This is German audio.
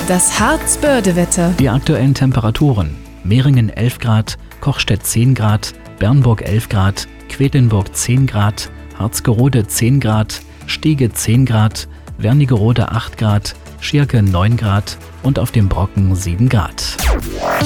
Das Harz-Börde-Wetter. Die aktuellen Temperaturen: Meringen 11 Grad, Kochstedt 10 Grad, Bernburg 11 Grad, Quedlinburg 10 Grad, Harzgerode 10 Grad, Stege 10 Grad, Wernigerode 8 Grad, Schirke 9 Grad und auf dem Brocken 7 Grad.